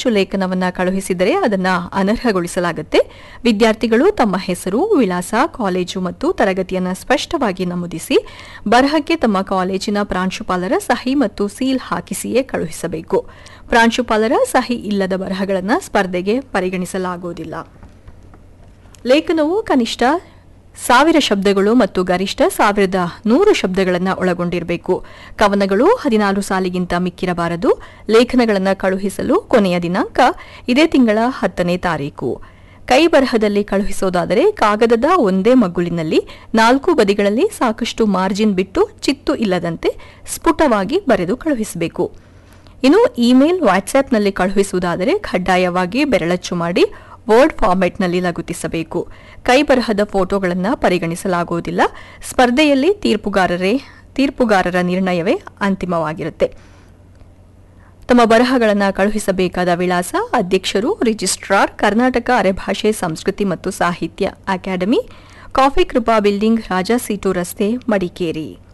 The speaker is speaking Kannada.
ಹೆಚ್ಚು ಲೇಖನವನ್ನು ಕಳುಹಿಸಿದರೆ ಅದನ್ನು ಅನರ್ಹಗೊಳಿಸಲಾಗುತ್ತೆ. ವಿದ್ಯಾರ್ಥಿಗಳು ತಮ್ಮ ಹೆಸರು, ವಿಳಾಸ, ಕಾಲೇಜು ಮತ್ತು ತರಗತಿಯನ್ನು ಸ್ಪಷ್ಟವಾಗಿ ನಮೂದಿಸಿ ಬರಹಕ್ಕೆ ತಮ್ಮ ಕಾಲೇಜಿನ ಪ್ರಾಂಶುಪಾಲರ ಸಹಿ ಮತ್ತು ಸೀಲ್ ಹಾಕಿಸಿಯೇ ಕಳುಹಿಸಬೇಕು. ಪ್ರಾಂಶುಪಾಲರ ಸಹಿ ಇಲ್ಲದ ಬರಹಗಳನ್ನು ಸ್ಪರ್ಧೆಗೆ ಪರಿಗಣಿಸಲಾಗುವುದಿಲ್ಲ. ಲೇಖನವು ಕನಿಷ್ಠ 1000 ಶಬ್ದಗಳು ಮತ್ತು ಗರಿಷ್ಠ 1100 ಶಬ್ದಗಳನ್ನು ಒಳಗೊಂಡಿರಬೇಕು. ಕವನಗಳು 14 ಸಾಲಿಗಿಂತ ಮಿಕ್ಕಿರಬಾರದು. ಲೇಖನಗಳನ್ನು ಕಳುಹಿಸಲು ಕೊನೆಯ ದಿನಾಂಕ ಇದೇ ತಿಂಗಳ 10ನೇ ತಾರೀಕು. ಕೈ ಬರಹದಲ್ಲಿ ಕಳುಹಿಸೋದಾದರೆ ಕಾಗದದ ಒಂದೇ ಮಗ್ಗುಲಿನಲ್ಲಿ 4 ಬದಿಗಳಲ್ಲಿ ಸಾಕಷ್ಟು ಮಾರ್ಜಿನ್ ಬಿಟ್ಟು ಚಿತ್ತು ಇಲ್ಲದಂತೆ ಸ್ಫುಟವಾಗಿ ಬರೆದು ಕಳುಹಿಸಬೇಕು. ಇನ್ನು ಇಮೇಲ್, ವಾಟ್ಸ್ಆ್ಯಪ್ನಲ್ಲಿ ಕಳುಹಿಸುವುದಾದರೆ ಕಡ್ಡಾಯವಾಗಿ ಬೆರಳಚ್ಚು ಮಾಡಿ ವರ್ಡ್ ಫಾರ್ಮೆಟ್ನಲ್ಲಿ ಲಗತ್ತಿಸಬೇಕು. ಕೈ ಬರಹದ ಫೋಟೋಗಳನ್ನು ಪರಿಗಣಿಸಲಾಗುವುದಿಲ್ಲ. ಸ್ಪರ್ಧೆಯಲ್ಲಿ ತೀರ್ಪುಗಾರರ ನಿರ್ಣಯವೇ ಅಂತಿಮವಾಗಿರುತ್ತೆ. ತಮ್ಮ ಬರಹಗಳನ್ನು ಕಳುಹಿಸಬೇಕಾದ ವಿಳಾಸ: ಅಧ್ಯಕ್ಷರು, ರಿಜಿಸ್ಟ್ರಾರ್, ಕರ್ನಾಟಕ ಅರೆಭಾಷೆ ಸಂಸ್ಕೃತಿ ಮತ್ತು ಸಾಹಿತ್ಯ ಅಕಾಡೆಮಿ, ಕಾಫಿ ಕೃಪಾ ಬಿಲ್ಡಿಂಗ್, ರಾಜಾ ಸೀಟು ರಸ್ತೆ, ಮಡಿಕೇರಿ.